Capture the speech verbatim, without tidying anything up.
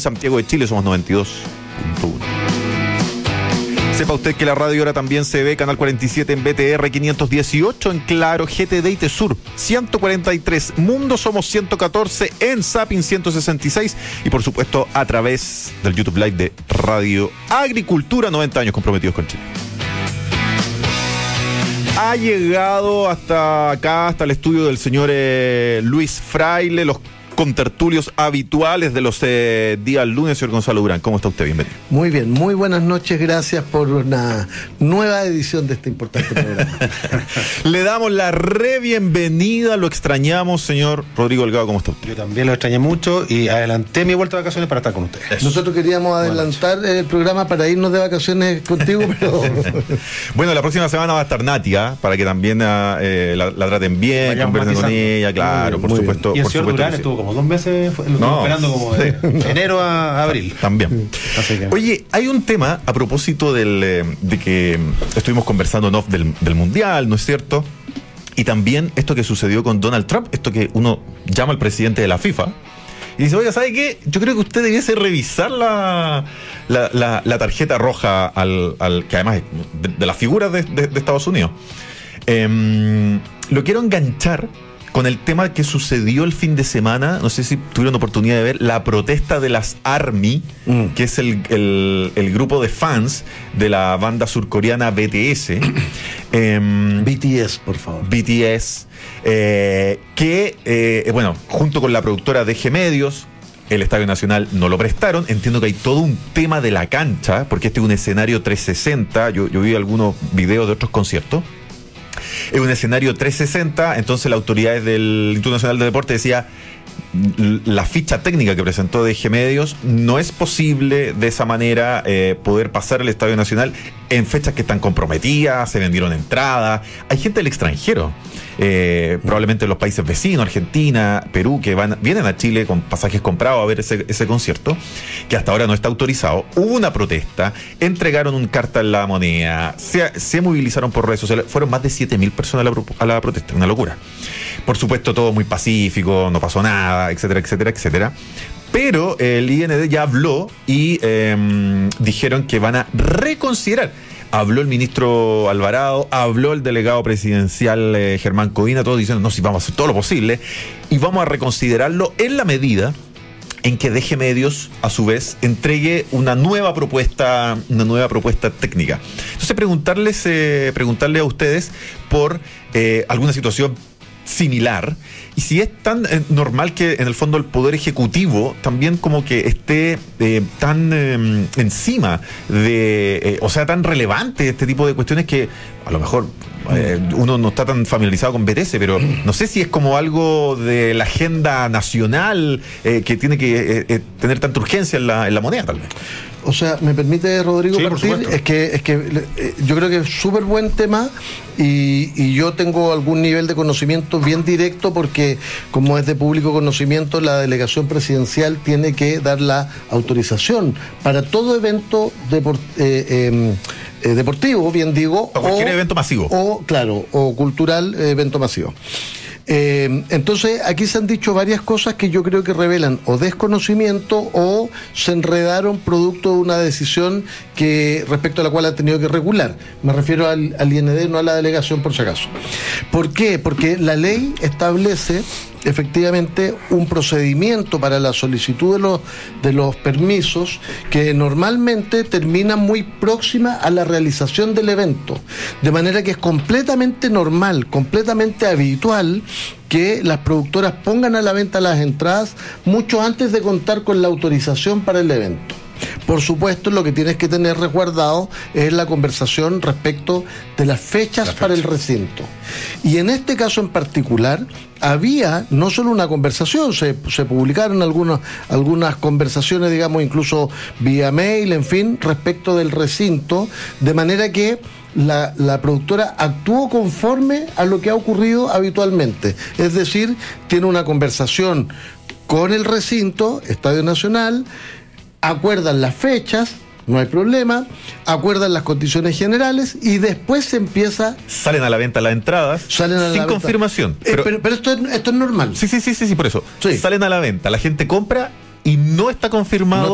Santiago de Chile somos noventa y dos punto uno. Sepa usted que la radio ahora también se ve, Canal cuarenta y siete en B T R quinientos dieciocho, en Claro, G T D y Tesur ciento cuarenta y tres, Mundo Somos ciento catorce, en Zapping ciento sesenta y seis y por supuesto a través del YouTube Live de Radio Agricultura, noventa años comprometidos con Chile. Ha llegado hasta acá, hasta el estudio del señor eh, Luis Fraile, los contertulios habituales de los eh, días lunes. Señor Gonzalo Durán, ¿cómo está usted? Bienvenido. Muy bien, muy buenas noches, gracias por una nueva edición de este importante programa. Le damos la re bienvenida, lo extrañamos, señor Rodrigo Delgado, ¿cómo está usted? Yo también lo extrañé mucho y adelanté mi vuelta de vacaciones para estar con ustedes. Eso. Nosotros queríamos adelantar el programa para irnos de vacaciones contigo, pero... Bueno, la próxima semana va a estar Natia, para que también eh, la, la traten bien, vayamos conversen con matizando. ella, claro, Muy por bien, supuesto. Y el por señor supuesto Durán que sí. estuvo como dos meses, fue, lo No, estuve esperando como de sí. enero a abril. También. Así que... Oye, hay un tema a propósito del, eh, de que estuvimos conversando en off del, del Mundial, ¿no es cierto? Y también esto que sucedió con Donald Trump, esto que uno llama al presidente de la FIFA y dice, oye, ¿sabe qué? Yo creo que usted debiese revisar la, la, la, la tarjeta roja al, al que además es de, de las figuras de, de, de Estados Unidos. Eh, lo quiero enganchar con el tema que sucedió el fin de semana. No sé si tuvieron oportunidad de ver la protesta de las ARMY, mm. que es el, el, el grupo de fans de la banda surcoreana B T S. eh, B T S, por favor. B T S, eh, que, eh, bueno, junto con la productora D G Medios, el Estadio Nacional no lo prestaron. Entiendo que hay todo un tema de la cancha, porque este es un escenario trescientos sesenta. Yo, yo vi algunos videos de otros conciertos. Es un escenario trescientos sesenta, entonces la autoridad del Instituto Nacional de Deporte decía, la ficha técnica que presentó D G Medios, no es posible de esa manera eh, poder pasar el Estadio Nacional en fechas que están comprometidas, se vendieron entradas, hay gente del extranjero, eh, probablemente los países vecinos, Argentina, Perú, que van vienen a Chile con pasajes comprados a ver ese, ese concierto, que hasta ahora no está autorizado. Hubo una protesta, entregaron un carta en la moneda, se, se movilizaron por redes sociales, fueron más de siete mil personas a la, a la protesta, una locura. Por supuesto todo muy pacífico, no pasó nada, etcétera, etcétera, etcétera. Pero el I N D ya habló y eh, dijeron que van a reconsiderar. Habló el ministro Alvarado, habló el delegado presidencial eh, Germán Codina, todos diciendo, no, sí, vamos a hacer todo lo posible y vamos a reconsiderarlo en la medida en que D G Medios, a su vez, entregue una nueva propuesta, una nueva propuesta técnica. Entonces, preguntarles, eh, preguntarle a ustedes por eh, alguna situación similar, y si es tan eh, normal que en el fondo el Poder Ejecutivo también como que esté eh, tan eh, encima de, eh, o sea, tan relevante este tipo de cuestiones que a lo mejor eh, uno no está tan familiarizado con B T S, pero no sé si es como algo de la agenda nacional eh, que tiene que eh, eh, tener tanta urgencia en la, en la moneda, tal vez. O sea, ¿me permite, Rodrigo, sí, partir? Es que, es que eh, yo creo que es súper buen tema y, y yo tengo algún nivel de conocimiento bien directo porque, como es de público conocimiento, la delegación presidencial tiene que dar la autorización para todo evento deport, eh, eh, eh, deportivo, bien digo. O cualquier o, evento masivo. O, claro, o cultural, eh, evento masivo. Eh, entonces aquí se han dicho varias cosas que yo creo que revelan o desconocimiento o se enredaron producto de una decisión que respecto a la cual han tenido que regular. Me refiero al, al I N D, no a la delegación por si acaso. ¿Por qué? Porque la ley establece efectivamente un procedimiento para la solicitud de los, de los permisos que normalmente termina muy próxima a la realización del evento, de manera que es completamente normal, completamente habitual que las productoras pongan a la venta las entradas mucho antes de contar con la autorización para el evento. Por supuesto, lo que tienes que tener resguardado es la conversación respecto de las fechas la fecha. para el recinto. Y en este caso en particular, había no solo una conversación, se, se publicaron algunas, algunas conversaciones, digamos, incluso vía mail, en fin, respecto del recinto, de manera que La, la productora actuó conforme a lo que ha ocurrido habitualmente. Es decir, tiene una conversación con el recinto, Estadio Nacional, acuerdan las fechas, no hay problema, acuerdan las condiciones generales y después se empieza... Salen a la venta las entradas salen a la sin venta. confirmación. Eh, pero pero, pero esto, es, esto es normal. Sí, sí, sí, sí, sí, por eso. Sí. Salen a la venta, la gente compra y no está confirmado. No